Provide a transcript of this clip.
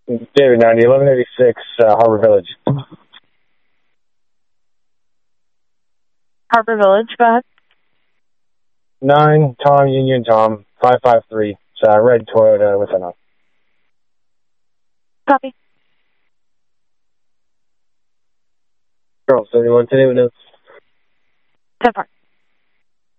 David 90, 1186, Harbor Village. Harbor Village, go ahead. 9, Tom, Union Tom, 553. It's a red Toyota with an up. Copy. Girl, 71 today with no. 10-4.